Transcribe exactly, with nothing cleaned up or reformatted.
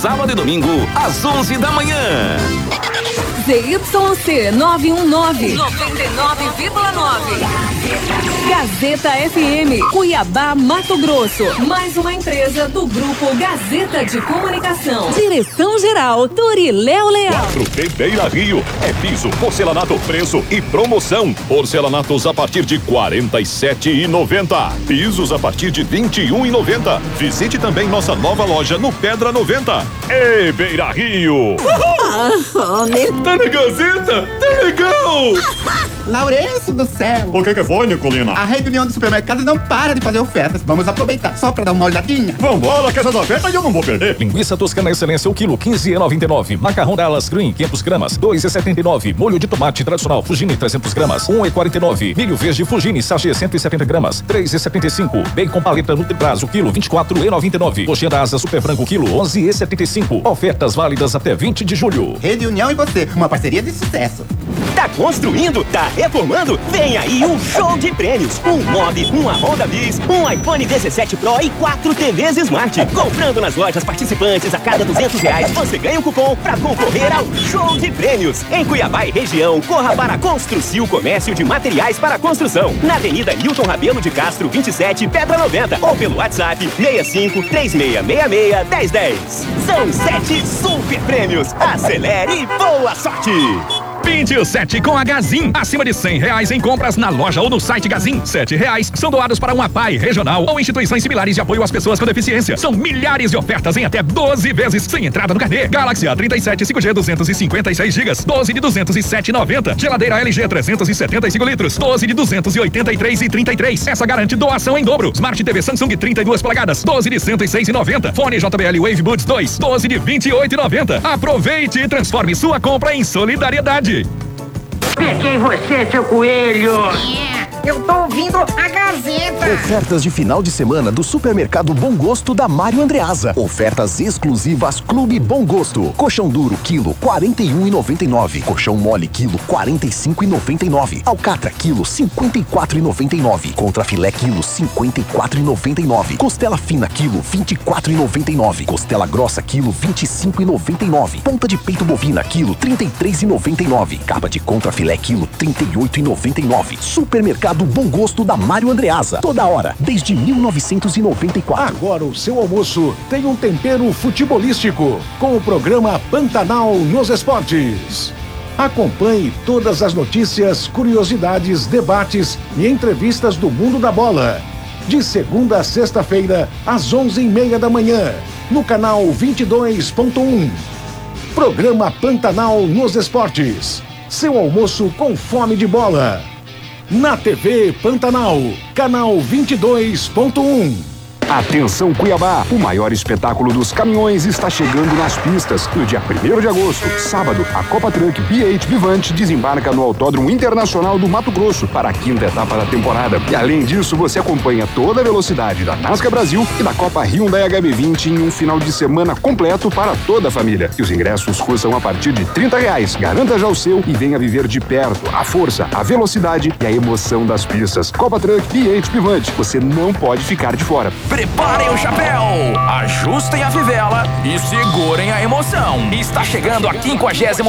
sábado e domingo, às onze da manhã. Z Y C nove um nove, noventa e nove vírgula nove. Gazeta F M, Cuiabá, Mato Grosso. Mais uma empresa do Grupo Gazeta de Comunicação. Direção-geral, Doriléo Leal. quatro T Beira Rio. É piso, porcelanato, preço e promoção. Porcelanatos a partir de quarenta e sete reais e noventa centavos. Pisos a partir de vinte e um reais e noventa centavos. Visite também nossa nova loja no Pedra noventa. Ei, Beira Rio! Ah, homem. Tá na Gazeta? Tá legal! Laurêncio do céu! O que que foi, Nicolina? A rede União dos Supermercados não para de fazer ofertas. Vamos aproveitar só pra dar uma olhadinha. Vambora, que essas ofertas eu não vou perder. Linguiça toscana excelência, o quilo, quinze reais e noventa e nove. Macarrão Dallas Green, quinhentas gramas, dois reais e setenta e nove. Molho de tomate tradicional Fugini, trezentas gramas, um real e quarenta e nove. Milho verde Fugini, sachê, cento e setenta gramas, três reais e setenta e cinco. Bacon paleta Nutribras, o quilo, vinte e quatro reais e noventa e nove. Coxinha da asa Super Frango, quilo, onze reais e setenta e cinco. Ofertas válidas até vinte de julho. Rede União e você, uma parceria de sucesso. Tá construindo? Tá reformando? Vem aí um show de prêmios. Um Mob, uma Honda Bis, um iPhone dezessete Pro e quatro T Vs Smart. Comprando nas lojas participantes a cada duzentos reais, você ganha um cupom pra concorrer ao show de prêmios. Em Cuiabá e região, corra para Construcil Comércio de Materiais para Construção. Na Avenida Hilton Rabelo de Castro, vinte e sete, Pedra noventa. Ou pelo WhatsApp seis cinco três seis seis seis, um zero um zero. São sete super prêmios. Acelere e boa sorte! vinte e sete com a Gazin. Acima de cem reais em compras na loja ou no site Gazin. sete reais são doados para uma P A I regional ou instituições similares de apoio às pessoas com deficiência. São milhares de ofertas em até doze vezes sem entrada no carnê. Galaxy A trinta e sete cinco G duzentos e cinquenta e seis gigas, doze de duzentos e sete reais e noventa centavos. Geladeira L G trezentos e setenta e cinco litros, doze de duzentos e oitenta e três reais e trinta e três centavos. Essa garante doação em dobro. Smart T V Samsung trinta e duas polegadas, doze de cento e seis reais e noventa centavos. Fone J B L Wave Buds dois, doze de vinte e oito reais e noventa centavos. Aproveite e transforme sua compra em solidariedade. Peguei você, seu coelho! Eu tô ouvindo a Gazeta. Ofertas de final de semana do Supermercado Bom Gosto da Mário Andreasa. Ofertas exclusivas Clube Bom Gosto. Colchão duro, quilo, quarenta e um reais e noventa e nove. Colchão mole, quilo, quarenta e cinco reais e noventa e nove. Alcatra, quilo, cinquenta e quatro reais e noventa e nove. Contrafilé, quilo, cinquenta e quatro reais e noventa e nove. Costela fina, quilo, vinte e quatro reais e noventa e nove. Costela grossa, quilo, vinte e cinco reais e noventa e nove. Ponta de peito bovina, quilo, trinta e três reais e noventa e nove. Capa de contrafilé, quilo, trinta e oito reais e noventa e nove. Supermercado do Bom Gosto da Mário Andreasa. Toda hora, desde mil novecentos e noventa e quatro. Agora o seu almoço tem um tempero futebolístico com o programa Pantanal nos Esportes. Acompanhe todas as notícias, curiosidades, debates e entrevistas do mundo da bola. De segunda a sexta-feira, às onze e meia da manhã, no canal vinte e dois ponto um. Programa Pantanal nos Esportes. Seu almoço com fome de bola. Na T V Pantanal, canal vinte e dois ponto um. Atenção Cuiabá, o maior espetáculo dos caminhões está chegando nas pistas. No dia primeiro de agosto, sábado, a Copa Truck B oito Vivante desembarca no Autódromo Internacional do Mato Grosso para a quinta etapa da temporada. E além disso, você acompanha toda a velocidade da NASCAR Brasil e da Copa Hyundai H B vinte em um final de semana completo para toda a família. E os ingressos custam a partir de trinta reais. Garanta já o seu e venha viver de perto a força, a velocidade e a emoção das pistas. Copa Truck B oito Vivante, você não pode ficar de fora. Preparem o chapéu, ajustem a fivela e segurem a emoção. Está chegando a quinquagésima